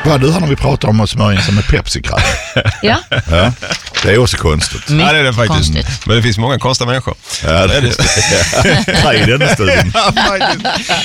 Vad du har när vi pratar om att smörja in sig med Pepsi-krabba. Ja. Ja, det är också konstigt. Ja, det är det faktiskt. Konstigt. Men det finns många konstiga människor. Ja, det är det. I den stunden. Ja, faktiskt.